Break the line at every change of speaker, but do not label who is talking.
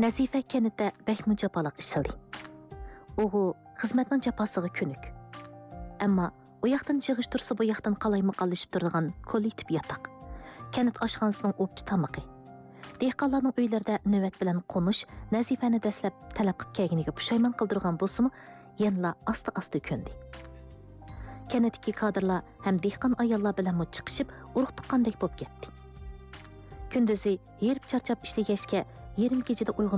Nazifa kənitdə bəkmü japalıq işildi. Oğu xizmətning japasıga könük. Әмма у яқтан жығыш тұрсы bu яқтан қалайма қалышып тұрдыған коллектив ятақ. Кәнет ашханасының опчы тамақы. Dehqonlarning uylarida navbat bilan qo'nish Nazifani dastlab talab qilib kelganiga pushaymon qildirgan bo'lsa-mu, yana asta-asta ko'ndi. Kanatdagi kadrlar ham dehqon ayollar bilan chiqishib, urug' tuqqandek bo'lib ketdi. Kunduzi yerib charchab ishlagashga, yarim kechada uyg'onib